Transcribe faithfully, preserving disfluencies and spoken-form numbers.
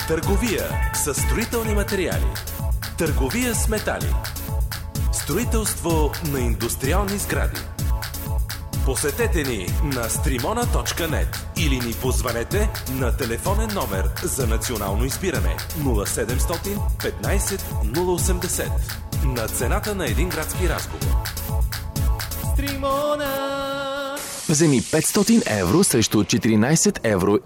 Търговия с строителни материали. Търговия с метали. Строителство на индустриални сгради. Посетете ни на стримона точка нет или ни позванете на телефонен номер за национално избиране нула седемстотин петнайсет нула осемдесет на цената на един градски разговор. Стримона! Вземи петстотин евро срещу четиринайсет евро